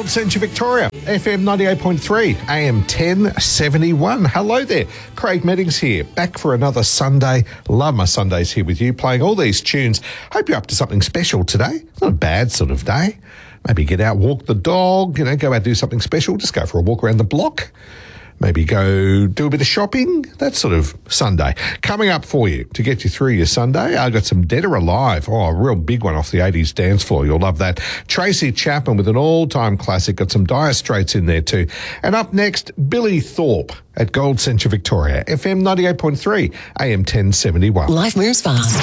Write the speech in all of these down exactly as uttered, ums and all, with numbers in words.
Central Victoria, F M ninety-eight point three, A M ten seventy-one. Hello there, Craig Meddings here, back for another Sunday. Love my Sundays here with you, playing all these tunes. Hope you're up to something special today. It's not a bad sort of day. Maybe get out, walk the dog, you know, go out, do something special, just go for a walk around the block. Maybe go do a bit of shopping, that sort of Sunday. Coming up for you to get you through your Sunday, I've got some Dead or Alive. Oh, a real big one off the eighties dance floor. You'll love that. Tracy Chapman with an all-time classic. Got some Dire Straits in there too. And up next, Billy Thorpe at Gold Central Victoria, F M ninety-eight point three, A M ten seventy-one. Life moves fast.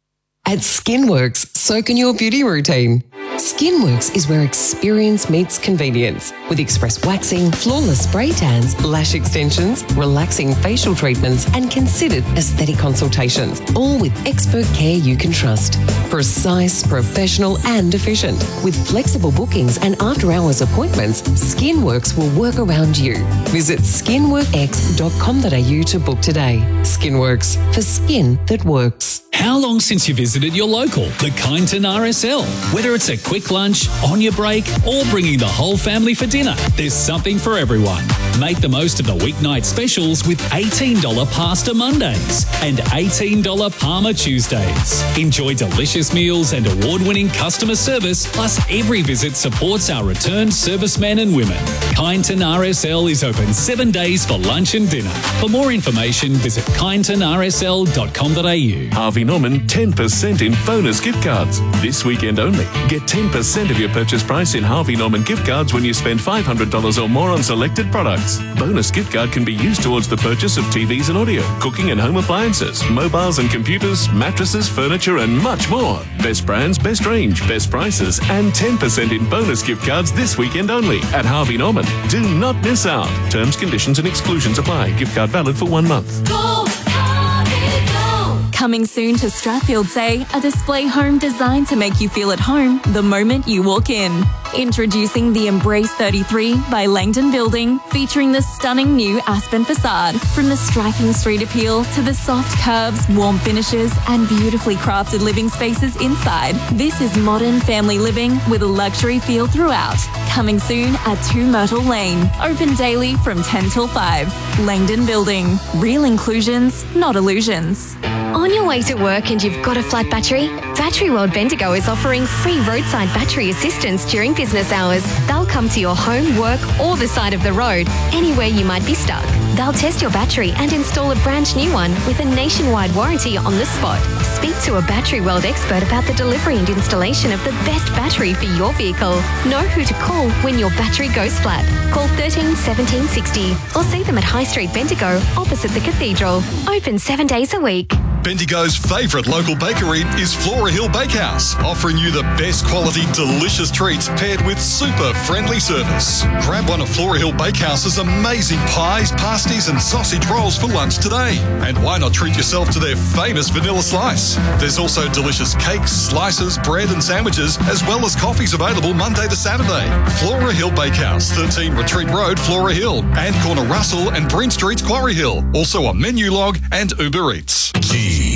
At Skinworks, soak in your beauty routine. Skinworks is where experience meets convenience, with express waxing, flawless spray tans, lash extensions, relaxing facial treatments, and considered aesthetic consultations, all with expert care you can trust. Precise, professional, and efficient. With flexible bookings and after-hours appointments, Skinworks will work around you. Visit skinworkx dot com dot a u to book today. Skinworks, for skin that works. How long since you visited your local, the Kyneton R S L? Whether it's a quick lunch, on your break, or bringing the whole family for dinner, there's something for everyone. Make the most of the weeknight specials with eighteen dollars Pasta Mondays and eighteen dollars Parma Tuesdays. Enjoy delicious meals and award-winning customer service, plus every visit supports our returned servicemen and women. Kyneton R S L is open seven days for lunch and dinner. For more information, visit kyneton r s l dot com dot a u. Harvey Norman ten percent in bonus gift cards. This weekend only. Get ten percent of your purchase price in Harvey Norman gift cards when you spend five hundred dollars or more on selected products. Bonus gift card can be used towards the purchase of T Vs and audio, cooking and home appliances, mobiles and computers, mattresses, furniture and much more. Best brands, best range, best prices and ten percent in bonus gift cards this weekend only at Harvey Norman. Do not miss out. Terms, conditions and exclusions apply. Gift card valid for one month. Go, Harvey, go. Coming soon to Strathfield Say, a display home designed to make you feel at home the moment you walk in. Introducing the Embrace thirty-three by Langdon Building, featuring the stunning new Aspen facade. From the striking street appeal to the soft curves, warm finishes, and beautifully crafted living spaces inside. This is modern family living with a luxury feel throughout. Coming soon at two Myrtle Lane. Open daily from ten till five. Langdon Building. Real inclusions, not illusions. On your way to work and you've got a flat battery? Battery World Bendigo is offering free roadside battery assistance during business hours. They'll come to your home, work, or the side of the road, anywhere you might be stuck. They'll test your battery and install a brand new one with a nationwide warranty on the spot. Speak to a Battery World expert about the delivery and installation of the best battery for your vehicle. Know who to call when your battery goes flat. Call thirteen seventeen sixty or see them at High Street Bendigo opposite the Cathedral. Open seven days a week. Bendigo's favourite local bakery is Flora Hill Bakehouse, offering you the best quality, delicious treats paired with super friendly service. Grab one of Flora Hill Bakehouse's amazing pies, pasties and sausage rolls for lunch today. And why not treat yourself to their famous vanilla slice? There's also delicious cakes, slices, bread and sandwiches, as well as coffees available Monday to Saturday. Flora Hill Bakehouse, thirteen Retreat Road, Flora Hill, and corner Russell and Bryn Streets, Quarry Hill. Also on Menulog and Uber Eats. G